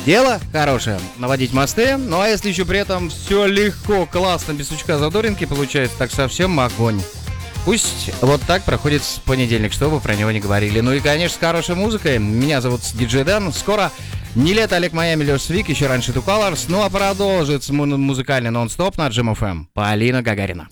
Дело хорошее, наводить мосты. Ну а если еще при этом все легко, классно, без сучка задоринки получается, так совсем огонь. Пусть вот так проходит понедельник, что бы про него не говорили. Ну и, конечно, с хорошей музыкой. Меня зовут Диджей Дэн. Скоро не лето, Олег Майами, Леш Свик, еще раньше Two Colors. Ну а продолжится музыкальный нон-стоп на Джим ФМ. Полина Гагарина.